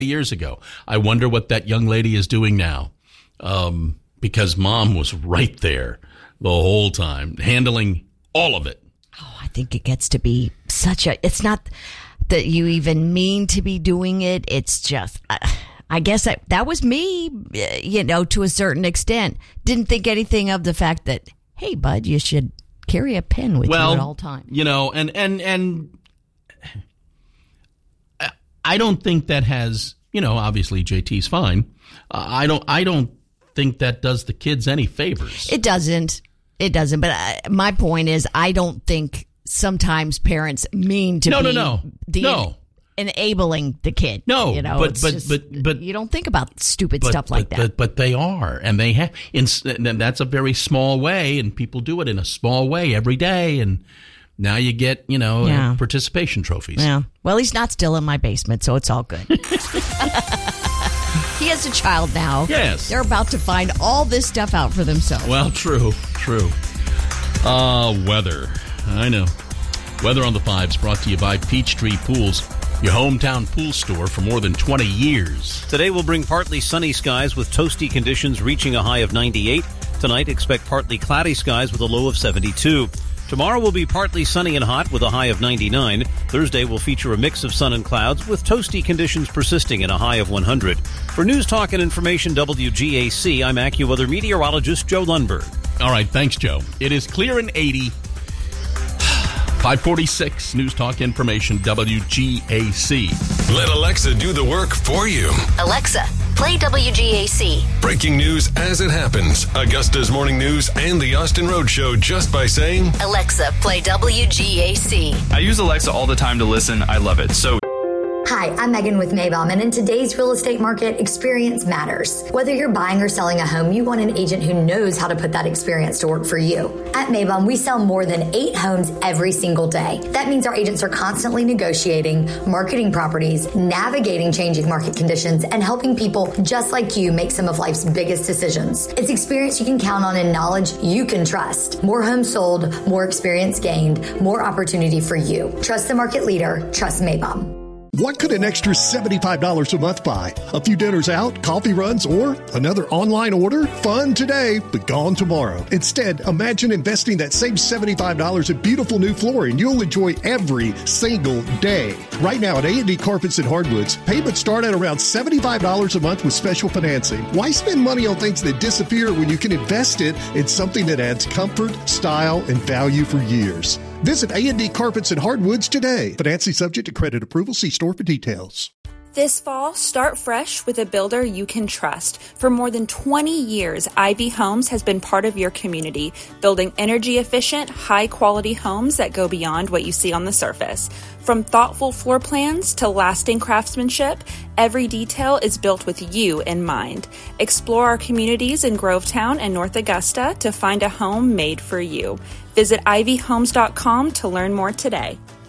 years ago. I wonder what that young lady is doing now. Because Mom was right there the whole time, handling all of it. Oh, I think it gets to be it's not that you even mean to be doing it. It's just, I guess that was me, to a certain extent. Didn't think anything of the fact that, hey, bud, you should carry a pen with you at all times. And I don't think that has, obviously JT's fine. I don't think that does the kids any favors. It doesn't. But my point is, I don't think sometimes parents mean to enabling the kid. No, but you don't think about stupid stuff like that. But they are, and they have. And that's a very small way, and people do it in a small way every day, and now you get participation trophies. Yeah. Well, he's not still in my basement, so it's all good. He has a child now. Yes. They're about to find all this stuff out for themselves. Well, true. Weather. I know. Weather on the 5s brought to you by Peachtree Pools, your hometown pool store for more than 20 years. Today will bring partly sunny skies with toasty conditions reaching a high of 98. Tonight, expect partly cloudy skies with a low of 72. Tomorrow will be partly sunny and hot with a high of 99. Thursday will feature a mix of sun and clouds with toasty conditions persisting in a high of 100. For News Talk and Information WGAC, I'm AccuWeather meteorologist Joe Lundberg. All right, thanks, Joe. It is clear and 80. 546 News Talk Information WGAC. Let Alexa do the work for you. Alexa, play WGAC. Breaking news as it happens. Augusta's Morning News and the Austin Road Show just by saying, Alexa, play WGAC. I use Alexa all the time to listen. I love it. So Hi, I'm Megan with Maybaum, and in today's real estate market, experience matters. Whether you're buying or selling a home, you want an agent who knows how to put that experience to work for you. At Maybaum, we sell more than 8 homes every single day. That means our agents are constantly negotiating, marketing properties, navigating changing market conditions, and helping people just like you make some of life's biggest decisions. It's experience you can count on and knowledge you can trust. More homes sold, more experience gained, more opportunity for you. Trust the market leader. Trust Maybaum. What could an extra $75 a month buy? A few dinners out, coffee runs, or another online order? Fun today, but gone tomorrow. Instead, imagine investing that same $75 in beautiful new flooring you'll enjoy every single day. Right now at A&D Carpets and Hardwoods, payments start at around $75 a month with special financing. Why spend money on things that disappear when you can invest it in something that adds comfort, style, and value for years? Visit A&D Carpets and Hardwoods today. Financing subject to credit approval. See store for details. This fall, start fresh with a builder you can trust. For more than 20 years, Ivy Homes has been part of your community, building energy-efficient, high-quality homes that go beyond what you see on the surface. From thoughtful floor plans to lasting craftsmanship, every detail is built with you in mind. Explore our communities in Grovetown and North Augusta to find a home made for you. Visit ivyhomes.com to learn more today.